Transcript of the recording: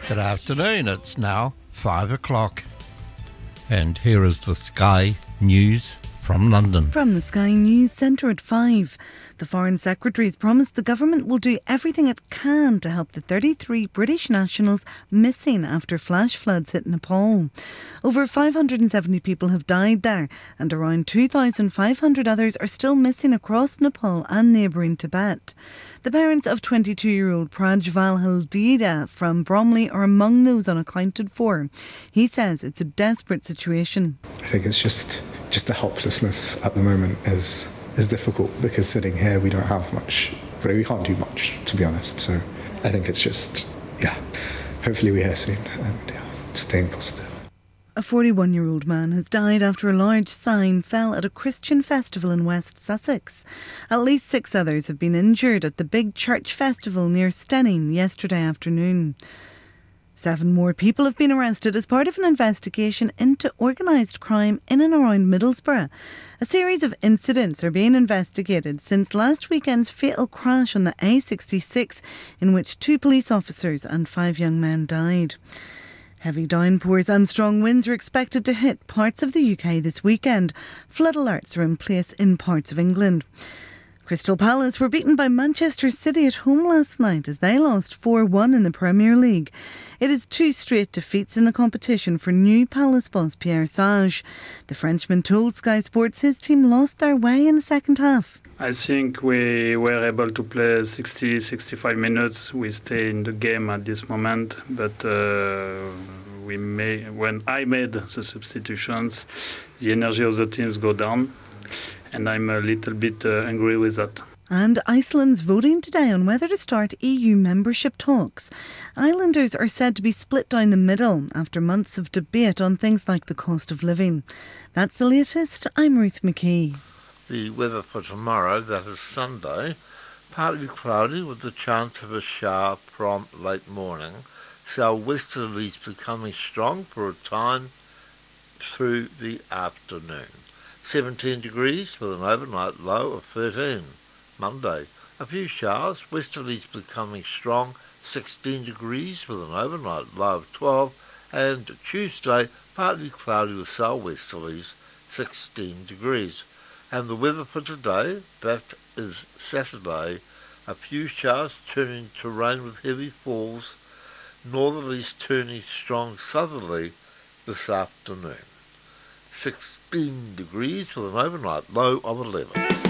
Good afternoon, it's now 5 o'clock. And here is the Sky News from London. From the Sky News Centre at 5. The Foreign Secretary's promised the government will do everything it can to help the 33 British nationals missing after flash floods hit Nepal. Over 570 people have died there, and around 2,500 others are still missing across Nepal and neighbouring Tibet. The parents of 22-year-old Prajval Haldida from Bromley are among those unaccounted for. He says it's a desperate situation. I think it's just the helplessness at the moment is difficult, because sitting here we don't have much, but we can't do much, to be honest. So I think it's just, hopefully we're here soon, and staying positive. A 41-year-old man has died after a large sign fell at a Christian festival in West Sussex. At least 6 others have been injured at the big church festival near Steyning yesterday afternoon. 7 more people have been arrested as part of an investigation into organised crime in and around Middlesbrough. A series of incidents are being investigated since last weekend's fatal crash on the A66, in which 2 police officers and 5 young men died. Heavy downpours and strong winds are expected to hit parts of the UK this weekend. Flood alerts are in place in parts of England. Crystal Palace were beaten by Manchester City at home last night as they lost 4-1 in the Premier League. It is 2 straight defeats in the competition for new Palace boss Pierre Sage. The Frenchman told Sky Sports his team lost their way in the second half. I think we were able to play 60-65 minutes. We stay in the game at this moment, but when I made the substitutions, the energy of the teams go down. And I'm a little bit angry with that. And Iceland's voting today on whether to start EU membership talks. Islanders are said to be split down the middle after months of debate on things like the cost of living. That's the latest. I'm Ruth McKee. The weather for tomorrow, that is Sunday, partly cloudy with the chance of a shower from late morning. Southwesterlies becoming strong for a time through the afternoon. 17 degrees with an overnight low of 13. Monday, a few showers, westerlies becoming strong, 16 degrees with an overnight low of 12. And Tuesday, partly cloudy with southwesterlies, 16 degrees. And the weather for today, that is Saturday, a few showers turning to rain with heavy falls, northerlies turning strong southerly this afternoon. 16 degrees with an overnight low of 11.